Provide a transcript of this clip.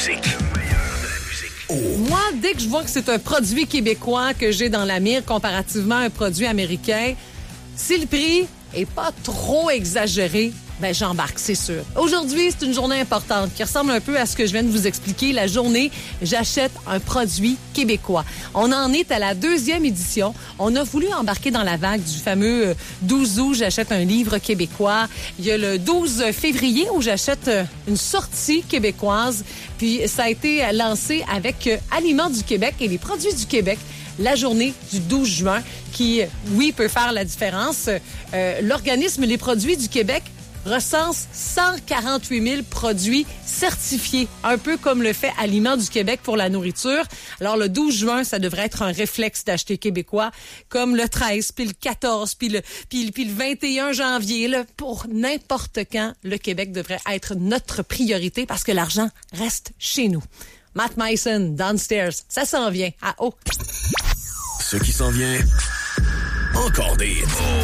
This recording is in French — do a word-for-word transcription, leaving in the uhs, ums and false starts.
musique. Oh. Moi, dès que je vois que c'est un produit québécois que j'ai dans la mire comparativement à un produit américain, si le prix est pas trop exagéré, ben j'embarque, c'est sûr. Aujourd'hui, c'est une journée importante qui ressemble un peu à ce que je viens de vous expliquer. La journée « J'achète un produit québécois ». On en est à la deuxième édition. On a voulu embarquer dans la vague du fameux douze août, j'achète un livre québécois. Il y a le douze février où j'achète une sortie québécoise. Puis ça a été lancé avec Aliments du Québec et les produits du Québec. La journée du douze juin qui, oui, peut faire la différence. Euh, l'organisme Les Produits du Québec recense cent quarante-huit mille produits certifiés, un peu comme le fait Aliments du Québec pour la nourriture. Alors, le douze juin, ça devrait être un réflexe d'acheter québécois, comme le treize, puis le quatorze, puis le, puis, puis le vingt et un janvier. Là, pour n'importe quand, le Québec devrait être notre priorité parce que l'argent reste chez nous. Matt Mason, Downstairs, ça s'en vient à haut. Ce qui s'en vient, encore des hits.